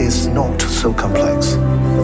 is not so complex.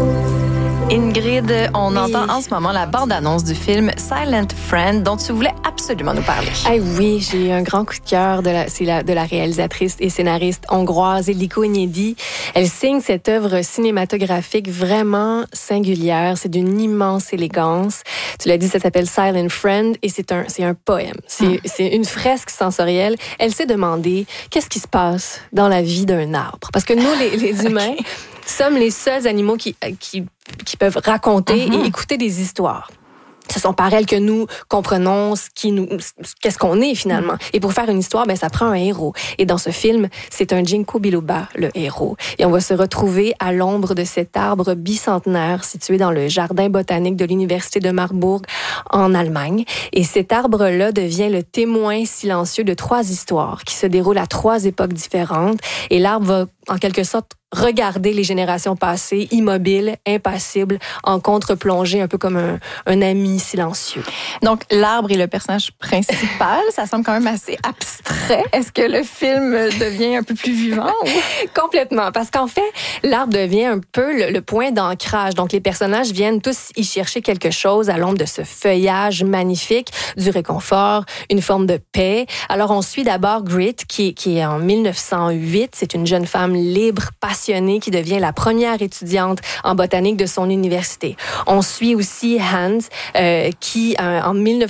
Ingrid, on entend en ce moment la bande-annonce du film Silent Friend dont tu voulais absolument nous parler. Oui, j'ai eu un grand coup de cœur de la réalisatrice et scénariste hongroise Illiko Enyedi. Elle signe cette œuvre cinématographique vraiment singulière. C'est d'une immense élégance. Tu l'as dit, ça s'appelle Silent Friend et c'est un poème. C'est une fresque sensorielle. Elle s'est demandé qu'est-ce qui se passe dans la vie d'un arbre. Parce que nous, les humains, sommes les seuls animaux qui peuvent raconter et écouter des histoires. Ce sont par elles que nous comprenons qu'est-ce qu'on est finalement. Et pour faire une histoire, ça prend un héros. Et dans ce film, c'est un Ginkgo biloba, le héros. Et on va se retrouver à l'ombre de cet arbre bicentenaire situé dans le jardin botanique de l'Université de Marbourg en Allemagne. Et cet arbre-là devient le témoin silencieux de 3 histoires qui se déroulent à 3 époques différentes. Et l'arbre va, en quelque sorte, regarder les générations passées, immobile, impassible, en contre-plongée, un peu comme un ami silencieux. Donc, l'arbre est le personnage principal. Ça semble quand même assez abstrait. Est-ce que le film devient un peu plus vivant? Complètement. Parce qu'en fait, l'arbre devient un peu le point d'ancrage. Donc, les personnages viennent tous y chercher quelque chose à l'ombre de ce feuillage magnifique, du réconfort, une forme de paix. Alors, on suit d'abord Grit, qui est en 1908. C'est une jeune femme libre, passionnée, qui devient la première étudiante en botanique de son université. On suit aussi Hans, qui, en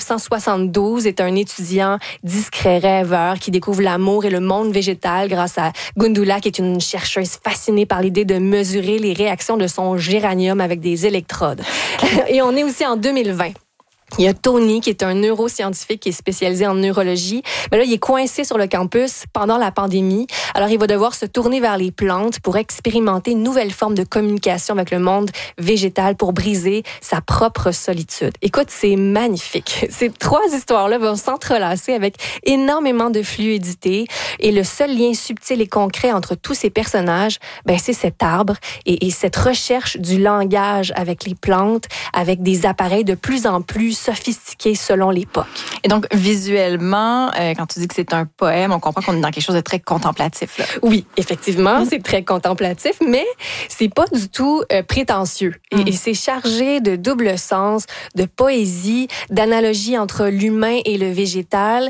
1972, est un étudiant discret, rêveur, qui découvre l'amour et le monde végétal grâce à Gundula, qui est une chercheuse fascinée par l'idée de mesurer les réactions de son géranium avec des électrodes. Et on est aussi en 2020. Il y a Tony, qui est un neuroscientifique qui est spécialisé en neurologie. Mais là, il est coincé sur le campus pendant la pandémie. Alors, il va devoir se tourner vers les plantes pour expérimenter une nouvelle forme de communication avec le monde végétal pour briser sa propre solitude. Écoute, c'est magnifique. Ces 3 histoires-là vont s'entrelacer avec énormément de fluidité. Et le seul lien subtil et concret entre tous ces personnages, c'est cet arbre et cette recherche du langage avec les plantes, avec des appareils de plus en plus sophistiqué selon l'époque. Et donc, visuellement, quand tu dis que c'est un poème, on comprend qu'on est dans quelque chose de très contemplatif. Là. Oui, effectivement, c'est très contemplatif, mais c'est pas du tout prétentieux. Et c'est chargé de double sens, de poésie, d'analogie entre l'humain et le végétal.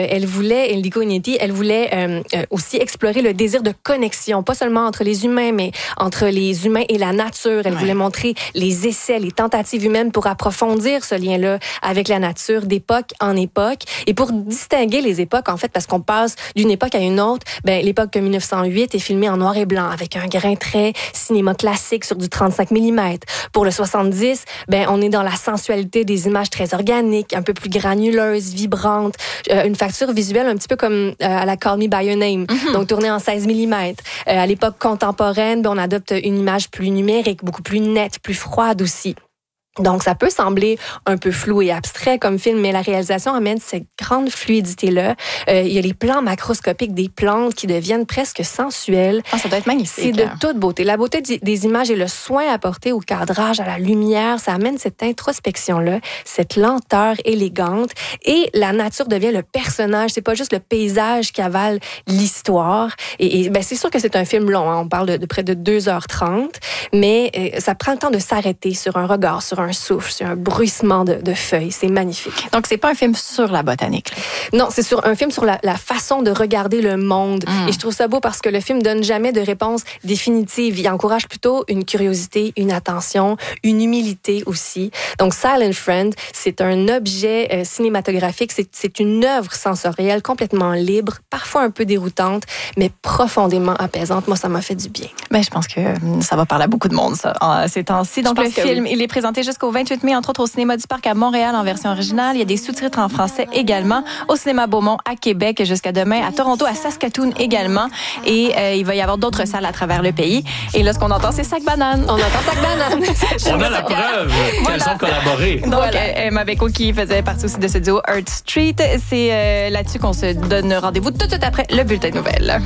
Illiko Enyedi, elle voulait aussi explorer le désir de connexion, pas seulement entre les humains, mais entre les humains et la nature. Elle voulait montrer les essais, les tentatives humaines pour approfondir ce lien-là avec la nature d'époque en époque. Et pour distinguer les époques, en fait, parce qu'on passe d'une époque à une autre, l'époque de 1908 est filmée en noir et blanc avec un grain très cinéma classique sur du 35 mm. Pour le 70, on est dans la sensualité des images très organiques, un peu plus granuleuses, vibrantes, une facture visuelle un petit peu comme à la Call Me By Your Name, donc tournée en 16 mm. À l'époque contemporaine, on adopte une image plus numérique, beaucoup plus nette, plus froide aussi. Donc, ça peut sembler un peu flou et abstrait comme film, mais la réalisation amène cette grande fluidité-là. Il y a les plans macroscopiques des plantes qui deviennent presque sensuelles. Ça doit être magnifique. C'est de toute beauté. La beauté des images et le soin apporté au cadrage, à la lumière, ça amène cette introspection-là, cette lenteur élégante. Et la nature devient le personnage. C'est pas juste le paysage qui avale l'histoire. Et c'est sûr que c'est un film long. On parle de près de 2h30, mais ça prend le temps de s'arrêter sur un regard, sur un souffle, c'est un bruissement de feuilles. C'est magnifique. Donc, c'est pas un film sur la botanique. Non, c'est un film sur la façon de regarder le monde. Et je trouve ça beau parce que le film donne jamais de réponse définitive. Il encourage plutôt une curiosité, une attention, une humilité aussi. Donc, Silent Friend, c'est un objet cinématographique. C'est une œuvre sensorielle complètement libre, parfois un peu déroutante, mais profondément apaisante. Moi, ça m'a fait du bien. Je pense que ça va parler à beaucoup de monde, ça, ces temps-ci. Donc, le film, il est présenté jusqu'au 28 mai, entre autres au Cinéma du Parc à Montréal en version originale. Il y a des sous-titres en français également. Au Cinéma Beaumont à Québec jusqu'à demain. À Toronto, à Saskatoon également. Et il va y avoir d'autres salles à travers le pays. Et là, ce qu'on entend, c'est Sac Banane. On entend Sac Banane. On a la preuve qu'elles ont collaboré. Donc, Emma Beko qui faisait partie aussi de ce duo Earth Street. C'est là-dessus qu'on se donne rendez-vous tout de suite après le bulletin de nouvelles.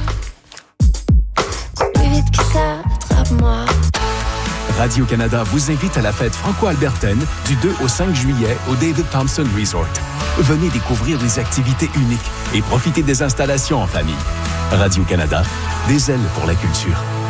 Plus vite que ça, attrape-moi. Radio-Canada vous invite à la fête franco-albertaine du 2 au 5 juillet au David Thompson Resort. Venez découvrir des activités uniques et profiter des installations en famille. Radio-Canada, des ailes pour la culture.